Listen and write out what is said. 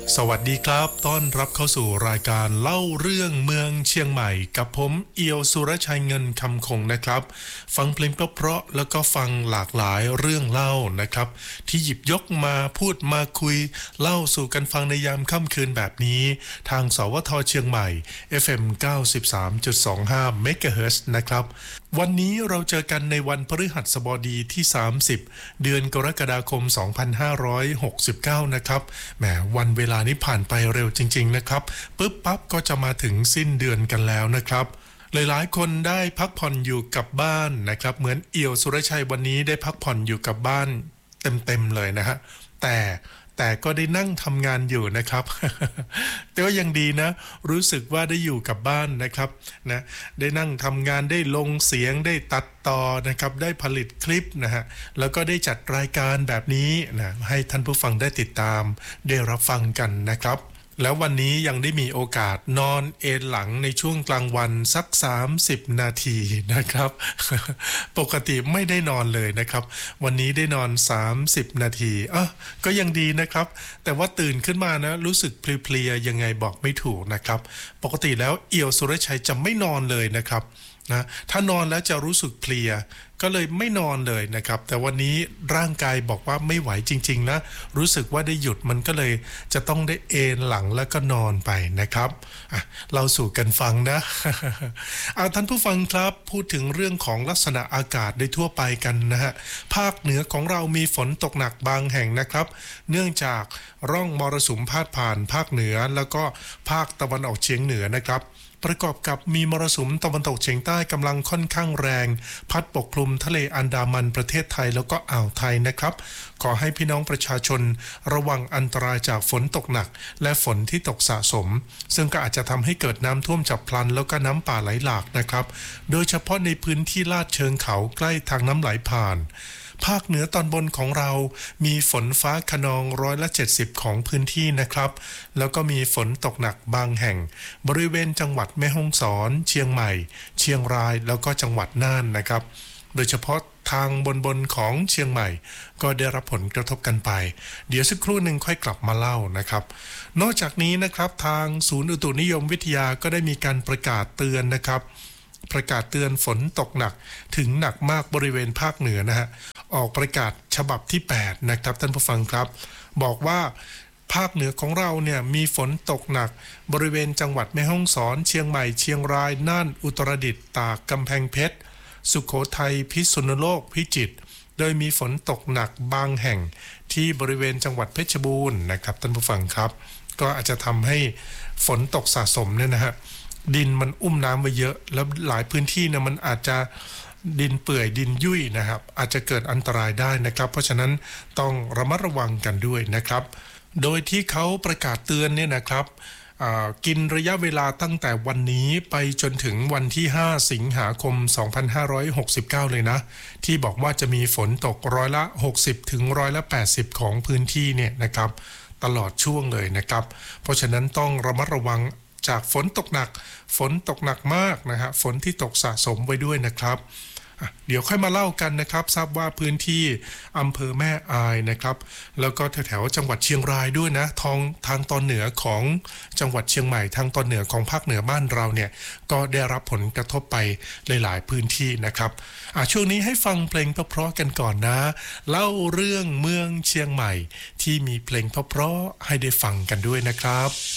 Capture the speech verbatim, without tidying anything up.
สวัสดีครับต้อนรับเข้าสู่รายการเล่าเรื่องเมืองเชียงใหม่กับผมเอียวสุรชัยเงินคำคงนะครับฟังเพลงเพราะๆแล้วก็ฟังหลากหลายเรื่องเล่านะครับที่หยิบยกมาพูดมาคุยเล่าสู่กันฟังในยามค่ำคืนแบบนี้ทางสวทเชียงใหม่ เอฟ เอ็ม เก้าสิบสามจุดสองห้า เมกะเฮิรตซ์นะครับวันนี้เราเจอกันในวันพฤหัสบดีที่สามสิบเดือนกรกฎาคมสองพันห้าร้อยหกสิบเก้านะครับแหมวันเวลานี้ผ่านไปเร็วจริงๆนะครับปึ๊บปั๊บก็จะมาถึงสิ้นเดือนกันแล้วนะครับหลายๆคนได้พักผ่อนอยู่กับบ้านนะครับเหมือนเอี่ยวสุรชัยวันนี้ได้พักผ่อนอยู่กับบ้านเต็มๆเลยนะฮะแต่แต่ก็ได้นั่งทำงานอยู่นะครับ แต่ก็ยังดีนะรู้สึกว่าได้อยู่กับบ้านนะครับนะได้นั่งทำงานได้ลงเสียงได้ตัดต่อนะครับได้ผลิตคลิปนะฮะแล้วก็ได้จัดรายการแบบนี้นะให้ท่านผู้ฟังได้ติดตามได้รับฟังกันนะครับแล้ววันนี้ยังได้มีโอกาสนอนเอนหลังในช่วงกลางวันสักสามสิบนาทีนะครับ ปกติไม่ได้นอนเลยนะครับวันนี้ได้นอนสามสิบนาทีอ่ะก็ยังดีนะครับแต่ว่าตื่นขึ้นมานะรู้สึกเพลียๆยังไงบอกไม่ถูกนะครับปกติแล้วเอี่ยวสุรชัยจะไม่นอนเลยนะครับนะถ้านอนแล้วจะรู้สึกเพลียก็เลยไม่นอนเลยนะครับแต่วันนี้ร่างกายบอกว่าไม่ไหวจริงๆนะรู้สึกว่าได้หยุดมันก็เลยจะต้องได้เอนหลังแล้วก็นอนไปนะครับอ่ะเราสู่กันฟังนะ เอาท่านผู้ฟังครับพูดถึงเรื่องของลักษณะอากาศได้ทั่วไปกันนะฮะภาคเหนือของเรามีฝนตกหนักบางแห่งนะครับเนื่องจากร่องมรสุมพาดผ่านภาคเหนือแล้วก็ภาคตะวันออกเฉียงเหนือนะครับประกอบกับมีมรสุมตะวันตกเฉียงใต้กำลังค่อนข้างแรงพัดปกคลุมทะเลอันดามันประเทศไทยแล้วก็อ่าวไทยนะครับขอให้พี่น้องประชาชนระวังอันตรายจากฝนตกหนักและฝนที่ตกสะสมซึ่งก็อาจจะทำให้เกิดน้ำท่วมฉับพลันแล้วก็น้ำป่าไหลหลากนะครับโดยเฉพาะในพื้นที่ลาดเชิงเขาใกล้ทางน้ำไหลผ่านภาคเหนือตอนบนของเรามีฝนฟ้าคะนองร้อยละเจ็ดสิบของพื้นที่นะครับแล้วก็มีฝนตกหนักบางแห่งบริเวณจังหวัดแม่ฮ่องสอนเชียงใหม่เชียงรายแล้วก็จังหวัดน่านนะครับโดยเฉพาะทางบนบนของเชียงใหม่ก็ได้รับผลกระทบกันไปเดี๋ยวสักครู่หนึ่งค่อยกลับมาเล่านะครับนอกจากนี้นะครับทางศูนย์อุตุนิยมวิทยาก็ได้มีการประกาศเตือนนะครับประกาศเตือนฝนตกหนักถึงหนักมากบริเวณภาคเหนือนะฮะออกประกาศฉบับที่แปดนะครับท่านผู้ฟังครับบอกว่าภาคเหนือของเราเนี่ยมีฝนตกหนักบริเวณจังหวัดแม่ฮ่องสอนเชียงใหม่เชียงรายน่านอุตรดิตถ์ตากกำแพงเพชรสุโขทัยพิษณุโลกพิจิตรโดยมีฝนตกหนักบางแห่งที่บริเวณจังหวัดเพชรบูรณ์นะครับท่านผู้ฟังครับก็อาจจะทำให้ฝนตกสะสมเนี่ยนะฮะดินมันอุ้มน้ำไว้เยอะแล้วหลายพื้นที่เนี่ยมันอาจจะดินเปื่อยดินยุ่ยนะครับอาจจะเกิดอันตรายได้นะครับเพราะฉะนั้นต้องระมัดระวังกันด้วยนะครับโดยที่เขาประกาศเตือนเนี่ยนะครับกินระยะเวลาตั้งแต่วันนี้ไปจนถึงวันที่ห้าสิงหาคมสองพันห้าร้อยหกสิบเก้าเลยนะที่บอกว่าจะมีฝนตกร้อยละหกสิบถึงร้อยละแปดสิบของพื้นที่เนี่ยนะครับตลอดช่วงเลยนะครับเพราะฉะนั้นต้องระมัดระวังจากฝนตกหนักฝนตกหนักมากนะฮะฝนที่ตกสะสมไว้ด้วยนะครับเดี๋ยวค่อยมาเล่ากันนะครับทราบว่าพื้นที่อำเภอแม่อายนะครับแล้วก็แถวๆจังหวัดเชียงรายด้วยนะทางทางตอนเหนือของจังหวัดเชียงใหม่ทางตอนเหนือของภาคเหนือบ้านเราเนี่ยก็ได้รับผลกระทบไปหลายๆพื้นที่นะครับอ่ะช่วงนี้ให้ฟังเพลงเพราะๆกันก่อนนะเล่าเรื่องเมืองเชียงใหม่ที่มีเพลงเพราะๆให้ได้ฟังกันด้วยนะครับ